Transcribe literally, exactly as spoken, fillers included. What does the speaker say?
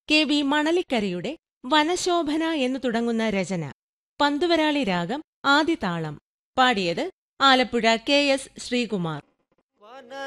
K V മണലിക്കരയുടെ വനശോഭന എന്നു തുടങ്ങുന്ന രചന. പന്തുവരാളി രാഗം, ആദിതാളം. പാടിയത് ആലപ്പുഴ കെ എസ് ശ്രീകുമാർ.